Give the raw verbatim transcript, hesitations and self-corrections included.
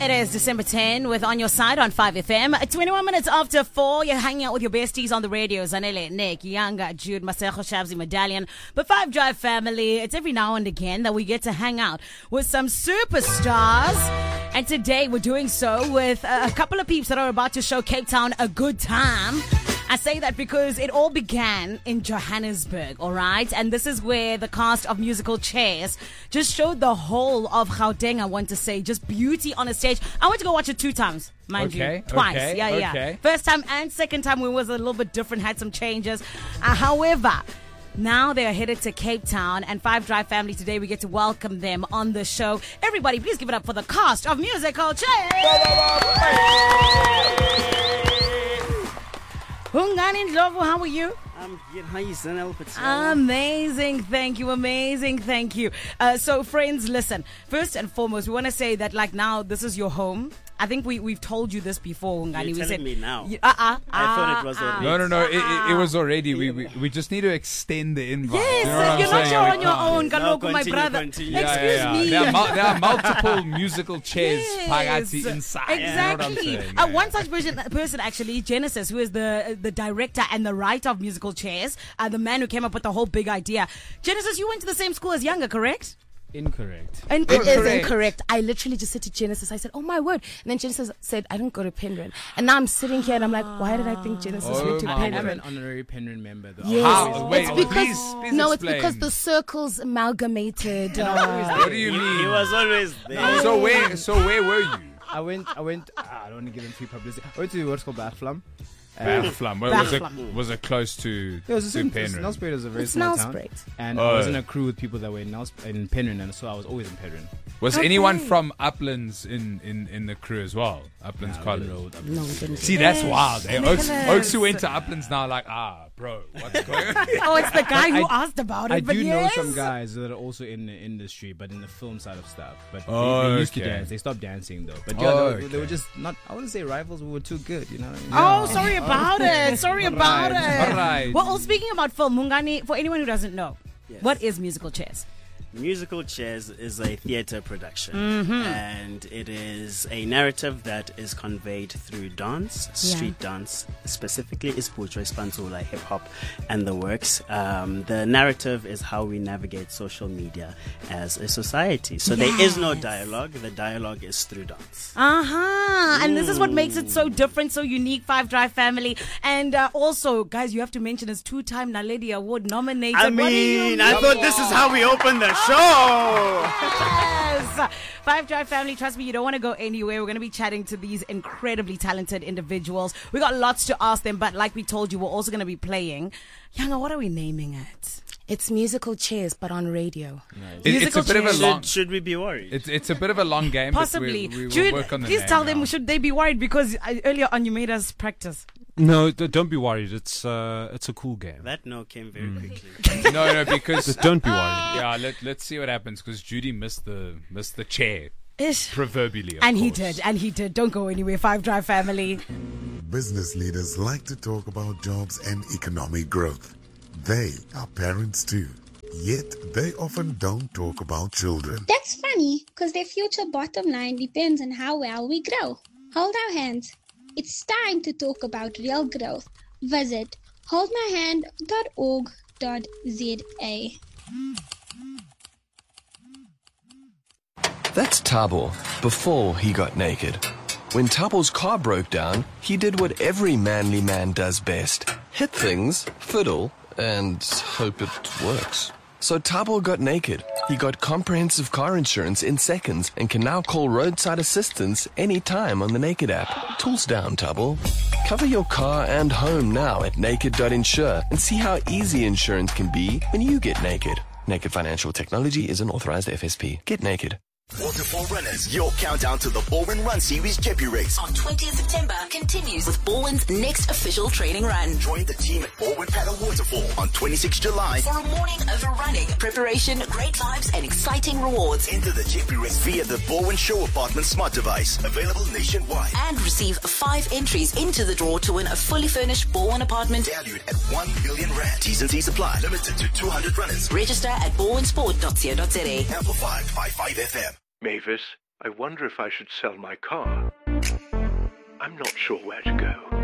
It is December tenth with On Your Side on five F M. twenty-one minutes after four, you're hanging out with your besties on the radio. Zanele, Nick, Yanga, Jude, Masejo, Shabzi, Medallion. But Five Drive family, it's every now and again that we get to hang out with some superstars. And today we're doing so with a couple of peeps that are about to show Cape Town a good time. I say that because it all began in Johannesburg, all right? And this is where the cast of Musical Chairs just showed the whole of Gauteng, I want to say, just beauty on a stage. I went to go watch it two times, mind okay, you. Twice, okay, yeah, yeah. okay. First time and second time, we was a little bit different, had some changes. Uh, however, now they are headed to Cape Town, and Five Drive family today, we get to welcome them on the show. Everybody, please give it up for the cast of Musical Chairs. Hungani Ndlovu, how are you? I'm good. How you, Zanel? Amazing. Thank you. Amazing. Thank you. Uh, so, friends, listen. First and foremost, we want to say that, like, now this is your home. I think we, we've told you this before, Hungani. You're we telling said, me now. You, uh, uh, I thought it uh, was uh, already. No, no, no. It, it, it was already. We, we we just need to extend the invite. Yes, you know what you're I'm not saying? sure We on your can't. own, No, Kaloku, my continue, brother. continue. Yeah, Excuse yeah, yeah. me. There are, mul- there are multiple musical chairs Yes. pagati inside. Exactly. You know what I'm saying? Uh, Yeah, one yeah. such person, person, actually, Genesis, who is the the director and the writer of Musical Chairs, uh, the man who came up with the whole big idea. Genesis, you went to the same school as Younger, correct? Incorrect. And it is Incorrect. incorrect. I literally just said to Genesis, I said, oh my word. And then Genesis said, I didn't go to Penryn. And now I'm sitting here and I'm like, why did I think Genesis Oh went to my I am Penryn? an honorary Penryn member, though. Yes. How? Wait, it's because, please- please no, it's explain. because the circles amalgamated. Uh, What do you He, mean? he was always there. So where? So where were you? I went, I went, ah, I don't want to give him free publicity. I went to what's called Bathflum. Baflam. Well, was it Baflam. was it close to It was to in Penryn? Nelspruit is a very It's small town. Nelspruit. And Oh. I was in a crew with people that were in, Nelsp- in Penryn, and so I was always in Penryn. Was Okay. anyone from Uplands in, in, in the crew as well? Uplands Nah, College. we rolled up. no, we didn't. See, that's wild. Eh? Oaks, Nicholas. Oaks who went to Uplands now, like, ah, bro, what's going on? Oh, it's the guy who I- asked about it. I but do yes. know some guys that are also in the industry, but in the film side of stuff. But they, Oh, they used to okay. dance. They stopped dancing though. But yeah, Oh, they, were, okay. they were just not. I wouldn't say rivals. We were too good. You know what I mean? Oh, sorry about it. Sorry about Alright, it. alright. Well, speaking about film, Mungani, for anyone who doesn't know, Yes. what is Musical Chairs? Musical Chairs is a theatre production, Mm-hmm. and it is a narrative that is conveyed through dance, street dance, specifically Ispucho, Ispanzula, hip hop, and the works. Um, the narrative is how we navigate social media as a society. So there is no Yes. dialogue. The dialogue is through dance. Uh-huh. And this is what makes it so different, so unique, Five Drive family. And uh, also, guys, you have to mention as two-time Naledi Award nominated. I What do you mean, I thought this is how we open the show. Yes. Five Drive family, trust me, you don't want to go anywhere. We're going to be chatting to these incredibly talented individuals. We got lots to ask them, but like we told you, we're also going to be playing. Yanga, what are we naming it? It's Musical Chairs, but on radio. It- it's a Musical bit of a chairs. long. Should, should we be worried? It's it's a bit of a long game. Possibly. But we, we will Jude, work on the please name tell now. them, should they be worried? Because uh, earlier on you made us practice. No, d- don't be worried. It's uh, it's a cool game. That no came very Hmm. quickly. No, no, because Just don't be worried. yeah, let let's see what happens because Judy missed the missed the chair Ish. proverbially. Of And he course. did, and he did. Don't go anywhere, Five Drive family. Business leaders like to talk about jobs and economic growth. They are parents too. Yet they often don't talk about children. That's funny, because their future bottom line depends on how well we grow. Hold our hands. It's time to talk about real growth. Visit hold my hand dot org dot za. That's Tabo, before he got naked. When Tabo's car broke down, he did what every manly man does best. Hit things, fiddle, and hope it works. So Tabo got naked. He got comprehensive car insurance in seconds and can now call roadside assistance anytime on the Naked app. Tools down, Tabo. Cover your car and home now at naked dot insure and see how easy insurance can be when you get naked. Naked Financial Technology is an authorized F S P. Get naked. Waterfall Runners, your countdown to the Baldwin Run Series Jeppy Race. On twentieth September continues with Baldwin's next official training run. Join the team at Baldwin Paddle Waterfall on twenty-sixth July. For a morning of running, preparation, great vibes, and exciting rewards. Enter the Jeppy Race via the Baldwin Show Apartment smart device. Available nationwide. And receive five entries into the draw to win a fully furnished Baldwin apartment. Valued at one billion rand. T's and C's apply. Limited to two hundred runners. Register at baldwinsport dot co dot za. Amplified by five F M. Mavis, I wonder if I should sell my car. I'm not sure where to go.